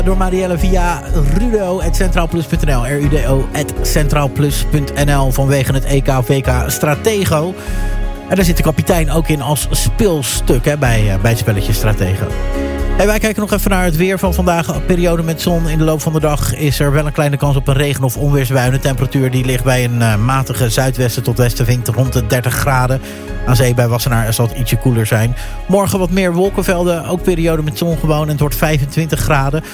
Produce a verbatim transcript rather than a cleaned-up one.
Door Marielle via rudo at centraalplus punt n l. R U D O at centraalplus punt n l vanwege het E K V K Stratego. En daar zit de kapitein ook in als speelstuk hè, bij, uh, bij het spelletje Stratego. En wij kijken nog even naar het weer van vandaag. Een periode met zon. In de loop van de dag is er wel een kleine kans op een regen- of onweersbui. De temperatuur die ligt bij een uh, matige zuidwesten tot westenwind rond de dertig graden. Aan zee bij Wassenaar zal het ietsje koeler zijn. Morgen wat meer wolkenvelden. Ook periode met zon gewoon. En het wordt vijfentwintig graden.